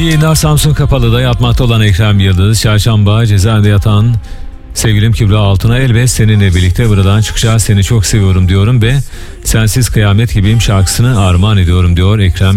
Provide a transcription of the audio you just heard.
İyi yayınlar. Samsun Kapalı'da yatmakta olan Ekrem Yıldız, çarşamba cezaevinde yatan sevgilim Kübra Altun'a elbet seninle birlikte buradan çıkacağız, seni çok seviyorum diyorum ve sensiz kıyamet gibiyim şarkısını armağan ediyorum diyor Ekrem